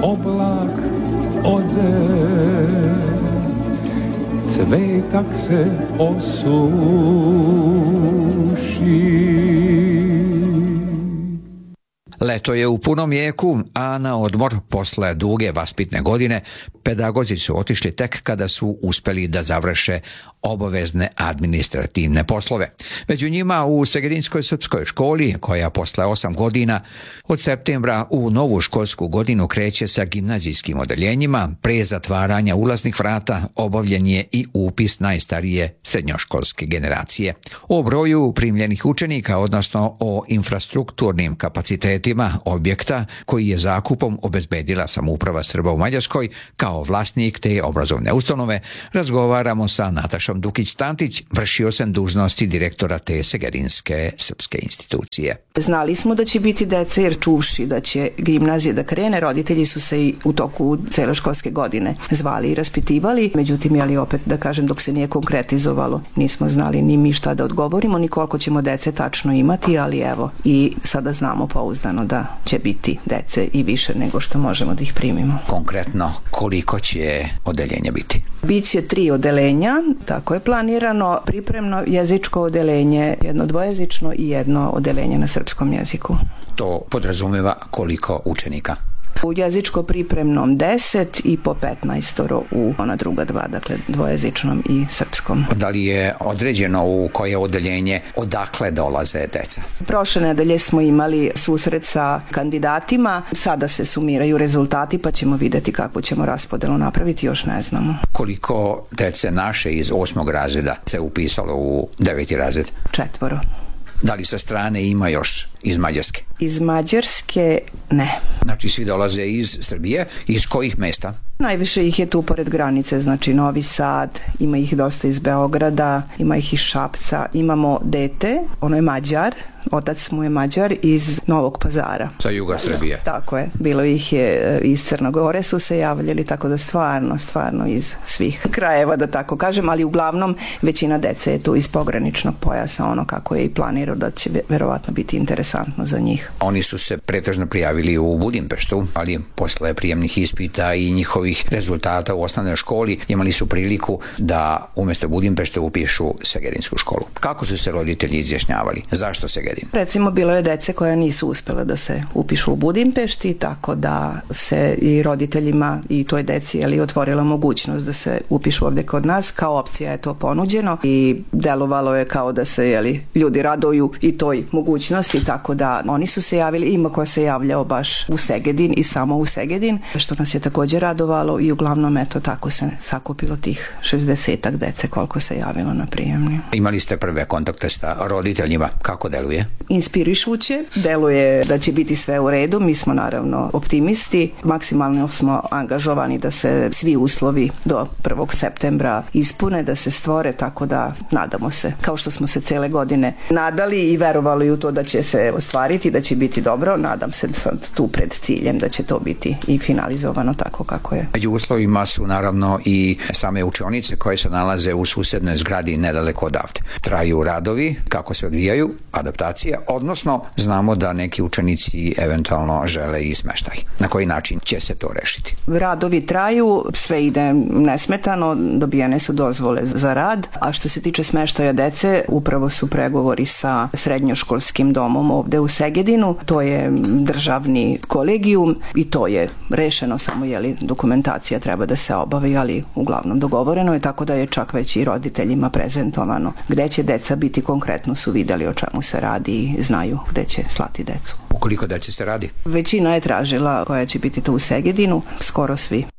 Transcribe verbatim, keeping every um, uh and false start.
oblak ode, cvetak se osuši. Leto je u punom jeku, a na odmor posle duge vaspitne godine pedagozi su otišli tek kada su uspeli da završe obavezne administrativne poslove. Među njima u Segedinskoj srpskoj školi, koja posle osam godina od septembra u novu školsku godinu kreće sa gimnazijskim odeljenjima, pre zatvaranja ulaznih vrata obavljen je i upis najstarije srednjoškolske generacije. O broju primljenih učenika, odnosno o infrastrukturnim kapacitetima objekta koji je zakupom obezbedila samouprava Srba u Mađarskoj kao vlasnik te obrazovne ustanove, razgovaramo sa Natašom Dukić-Tantić, vršiocem dužnosti direktora te Segedinske srpske institucije. Znali smo da će biti dece jer čuvši da će gimnazija da krene, roditelji su se i u toku cele školske godine zvali i raspitivali, međutim, jeli opet da kažem, dok se nije konkretizovalo, nismo znali ni mi šta da odgovorimo, ni koliko ćemo dece tačno imati, ali evo, i sada znamo pouzdano da će biti dece i više nego što možemo da ih primimo. Konkretno, koliko će odeljenja biti? Biće tri odeljenja, tako je planirano, pripremno jezičko odeljenje, jedno dvojezično i jedno odeljenje na srpskom jeziku. To podrazumeva koliko učenika? U jezičko pripremnom deset i po petnaestoro u ona druga dva, dakle dvojezičnom i srpskom. Da li je određeno u koje odeljenje odakle dolaze deca? Prošle nedelje smo imali susret sa kandidatima, sada se sumiraju rezultati pa ćemo videti kako ćemo raspodelu napraviti, još ne znamo. Koliko dece naše iz osmog razreda se upisalo u deveti razred? Četvoro. Da li sa strane ima još iz Mađarske? Iz Mađarske ne. Znači svi dolaze iz Srbije, iz kojih mesta? Najviše ih je tu pored granice, znači Novi Sad, ima ih dosta iz Beograda, ima ih iz Šapca, imamo dete, ono je Mađar, otac mu je Mađar iz Novog Pazara. Sa juga Srbije. Tako je, bilo ih je iz Crne Gore su se javljali, tako da stvarno, stvarno iz svih krajeva, da tako kažem, ali uglavnom većina dece je tu iz pograničnog pojasa, ono kako je i planirao da će verovatno biti interesantno za njih. Oni su se pretežno prijavili u Budimpeštu, ali posle prijemnih ispita i njihovih rezultata u osnovnoj školi imali su priliku da umjesto Budimpešte upišu Segedinsku školu. Kako su se roditelji izjašnjavali? Zašto Segedin? Recimo, bilo je dece koja nisu uspjela da se upišu u Budimpešti, tako da se i roditeljima i toj deci je otvorila mogućnost da se upišu ovdje kod nas. Kao opcija je to ponuđeno i delovalo je kao da se jeli, ljudi raduju i toj mogućnosti, tako da oni su se javili, ima koja se javljao baš u Segedin i samo u Segedin, što nas je također radovalo i uglavnom eto tako se sakupilo tih šezdesetak dece koliko se javilo na prijemni. Imali ste prve kontakte sa roditeljima, kako deluje? Inspirišuće, deluje da će biti sve u redu, mi smo naravno optimisti, maksimalno smo angažovani da se svi uslovi do prvog septembra ispune, da se stvore, tako da nadamo se, kao što smo se cele godine nadali i verovali u to da će se ostvariti, da će biti dobro, nadam se sad tu pred ciljem da će to biti i finalizovano tako kako je. Među uslovima su naravno i same učionice koje se nalaze u susednoj zgradi nedaleko odavde. Traju radovi, kako se odvijaju, adaptacija, odnosno znamo da neki učenici eventualno žele i smeštaj. Na koji način će se to rešiti? Radovi traju, sve ide nesmetano, dobijene su dozvole za rad, a što se tiče smeštaja dece, upravo su pregovori sa srednjoškolskim domom ovde u Segedinu, to je državni kolegijum i to je rešeno, samo jeli dokumentacija treba da se obavi, ali uglavnom dogovoreno je, tako da je čak već i roditeljima prezentovano gde će deca biti, konkretno su videli o čemu se radi i znaju gde će slati decu. U koliko dece se radi? Većina je tražila koja će biti tu u Segedinu, skoro svi.